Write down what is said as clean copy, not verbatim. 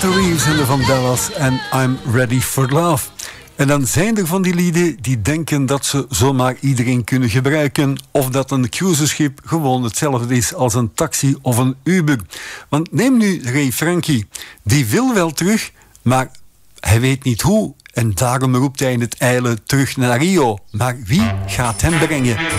Walter Reeves en de Vandellas en I'm Ready for Love. En dan zijn er van die lieden die denken dat ze zomaar iedereen kunnen gebruiken, of dat een cruiseschip gewoon hetzelfde is als een taxi of een Uber. Want neem nu Ray Frankie. Die wil wel terug, maar hij weet niet hoe. En daarom roept hij in het ijle terug naar Rio. Maar wie gaat hem brengen?